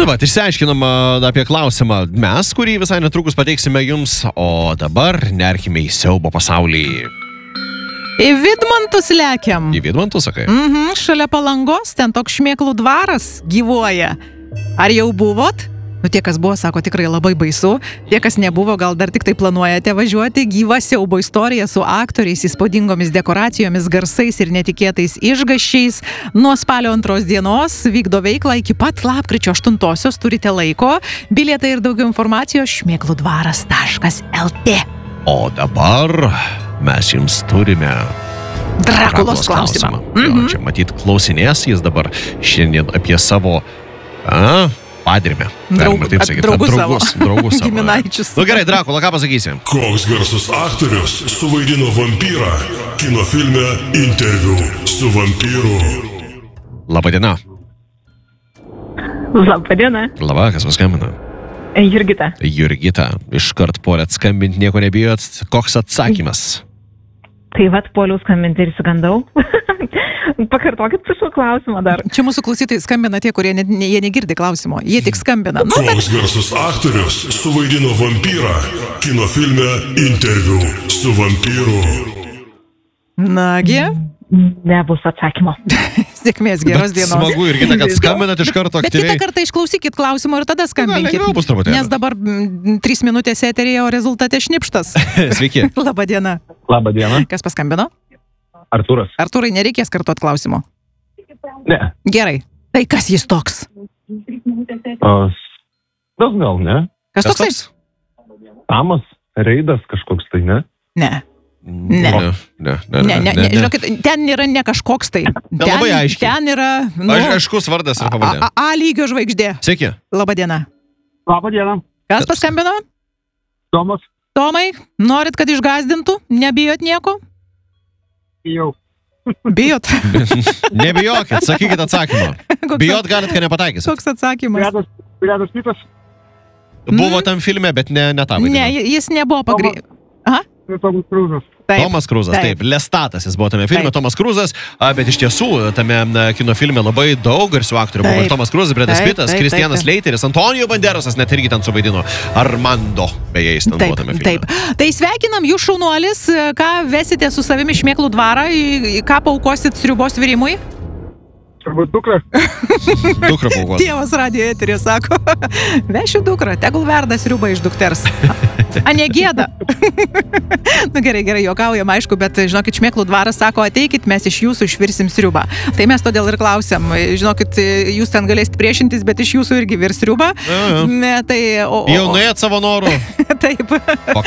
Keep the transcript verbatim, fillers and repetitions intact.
Na, va, išsiaiškinom apie klausimą mes, kurį visai netrukus pateiksime jums, o dabar nerkime į siaubo pasaulį. Į Vidmantus lekiam. Į Vidmantus, sakai? Mhm, šalia Palangos, ten toks Šmėklų dvaras gyvuoja. Ar jau buvot? Nu, tie, kas buvo, sako, tikrai labai baisu. Tie, kas nebuvo, gal dar tik tai planuojate važiuoti. Gyva siaubo istorija su aktoriais, įspūdingomis dekoracijomis, garsais ir netikėtais išgąsčiais. Nuo spalio antros dienos vykdo veiklą iki pat lapkričio aštuntosios. Turite laiko. Bilietai ir daugiau informacijos šmėklų dvaras taškas lt. O dabar mes jums turime Drakulos klausimą. Mhm. Jo, čia matyt klausinės jis dabar šiandien apie savo... A, padirmę. Draug, sakyti, draugus savo. Draugus, draugus savo. Giminaičius. Nu gerai, Drakula, ką pasakysi? Koks garsus aktorius suvaidino vampyrą kino filme Interviu su vampyru? Labadiena. Labadiena. Laba, kas paskambina? Jurgita. Jurgita, iškart puolėt skambinti, nieko nebijot. Koks atsakymas? Tai vat puoliau skambinti ir įsigandau. Pakartokit su šiuo klausimą dar. Čia mūsų klausytojai skambina tie, kurie ne, ne, jie negirdi klausimo. Jie tik skambina. Nu, bet... Koks garsus aktorius suvaidino vampyrą kino filme Interviu su vampyru? Nagi. Nebus atsakymo. Sėkmės, geros Bet dienos. smagu ir kita, kad skambinat iš karto Bet aktyviai. kitą kartą išklausykit klausimą ir tada skambinkit. lengviau bus truputėlį. Nes dabar m, trys minutės eterėje, o rezultate šnipštas. Sveiki. Labadiena. Labą dieną. Kas paskambino? Artūras. Artūrai, nereikės kartuot klausimo. Ne. Gerai. Tai kas jis toks? Uh, daug gal, ne? Kas toksai? Tamas, Reidas kažkoks tai, ne? Ne. Ne. Ne, ne, Ne, ne, ne, žinokit, ten yra ne kažkoks tai. Ten, labai aiškiai. ten yra, nu, Aš aiškus vardas ir a, pavardė. a, A lygio žvaigždė. Sveiki. Labadiena. Labą dieną, Kas paskambino? Tomas, Tomai, norit, kad išgazdintų? Nebijot nieko? jau. Bijot? Nebijokit, sakykit atsakymą. Koks- Bijot galit, kad nepataikysit. Koks atsakymas? Bredas, Bredas Pitas, Buvo tam filme, bet ne, ne tą Ne, vaidino. jis nebuvo pagri... Aha, Tomas Krūzas. taip. Tomas Krūzas, taip. Lestatas jis buvo tame filme, Taip. Tomas Krūzas, a, bet iš tiesų tame na, kino filme labai daug garsių aktorių buvo. Taip. Ir Tomas Krūzas, Bredas Taip, Pitas, taip, Kristianas taip, taip. Leiteris, Antonijo Banderasas net irgi ten suvaidino. Armando, beje, jis ten buvo Taip, tame filme. taip. Tai sveikinam jūs šaunuolis, ką vesite su savimi Šmėklų dvarą, į, į ką paukosit sriubos virimui? Turbūt dukra. Dukra buvo. Tėvas radijo eterė sako, vešiu dukrą, tegul verda sriubą iš dukters. A, negėda. Nu gerai, gerai, juokaujam, aišku, bet žinokit, Šmėklų dvaras sako, ateikit, mes iš jūsų išvirsim sriubą. Tai mes todėl ir klausiam, žinokit, jūs ten galėsit priešintis, bet iš jūsų irgi virs sriubą. Ja, ja. Ne, tai, o, o, Jau nuėjot savo norų. Taip.